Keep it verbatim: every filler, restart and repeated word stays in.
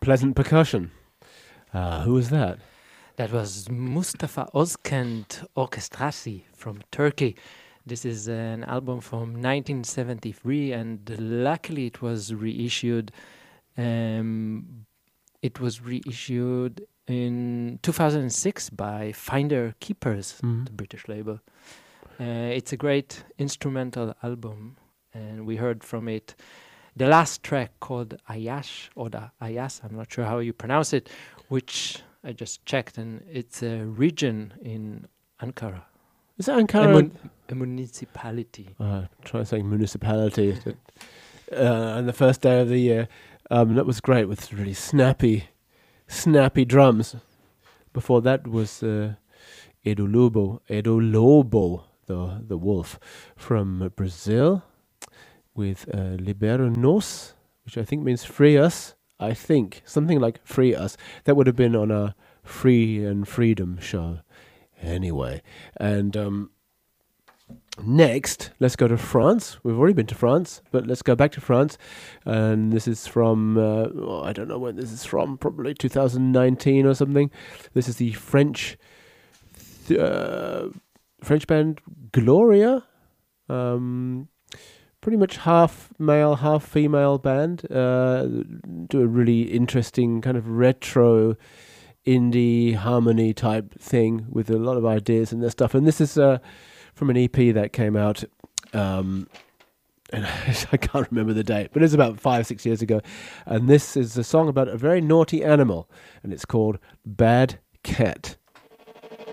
pleasant percussion. Uh, who was that? That was Mustafa Özkent Orkestrasi from Turkey. This is an album from nineteen seventy-three, and luckily it was reissued. Um, it was reissued in two thousand six by Finder Keepers, Mhm. the British label. Uh, it's a great instrumental album, and we heard from it the last track called Ayash, or the Ayas, I'm not sure how you pronounce it, which I just checked, and it's a region in Ankara. Is that A, Ankara? mun- a municipality. Uh, try saying municipality. uh, on the first day of the year. Um, that was great with really snappy, snappy drums. Before that was uh, Edu Lobo, Edu Lobo, the the wolf from uh, Brazil, with uh, Libera Nos, which I think means free us. I think something like free us. That would have been on a Free and Freedom show, anyway. And um, next, let's go to France. We've already been to France, but let's go back to France. And this is from, uh, oh, I don't know when this is from, probably two thousand nineteen or something. This is the French th- uh, French band Gloria. Um, pretty much half male, half female band. Uh, do a really interesting kind of retro indie harmony type thing with a lot of ideas and their stuff. And this is uh, from an E P that came out, um, and I can't remember the date, but it's about five, six years ago. And this is a song about a very naughty animal, and it's called Bad Cat.